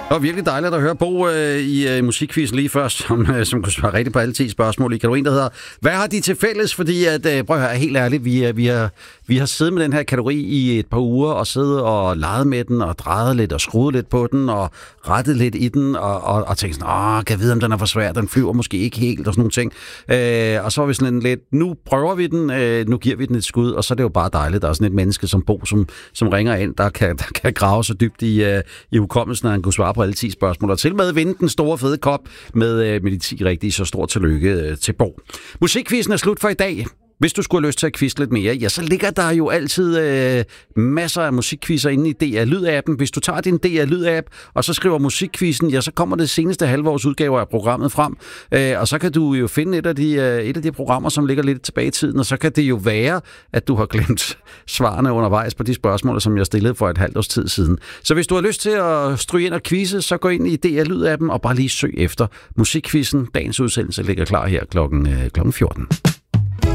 Det var virkelig dejligt at høre Bo i musikquizzen lige først, som kunne svare rigtigt på alle 10 spørgsmål i kategorien, der hedder, hvad har de til fælles? Fordi, prøv at høre, helt ærligt, vi har siddet med den her kategori i et par uger, og siddet og leget med den, og drejet lidt, og skruet lidt på den, og rettet lidt i den, og tænkt sådan, kan jeg vide, om den er for svær, den flyver måske ikke helt, og sådan nogle ting. Og så var vi sådan lidt, nu prøver vi den, nu giver vi den et skud, og så er det jo bare dejligt, der er sådan et menneske som Bo, som ringer ind, der kan grave så dybt i hukommelsen, at han kunne svare på alle 10 spørgsmål, og til med vinde den store fede kop med de 10 rigtige, så stort tillykke til Bo. Musikquizzen er slut for i dag. Hvis du skulle have lyst til at quizze lidt mere, ja, så ligger der jo altid masser af musikquizzer inde i DR Lyd-appen. Hvis du tager din DR Lyd-app, og så skriver musikquizzen, ja, så kommer det seneste halvårs udgaver af programmet frem. Og så kan du jo finde et af de programmer, som ligger lidt tilbage i tiden, og så kan det jo være, at du har glemt svarene undervejs på de spørgsmål, som jeg stillede for et halvt års tid siden. Så hvis du har lyst til at stryge ind og quizze, så gå ind i DR Lyd-appen og bare lige søg efter musikquizzen. Dagens udsendelse ligger klar her klokken 14.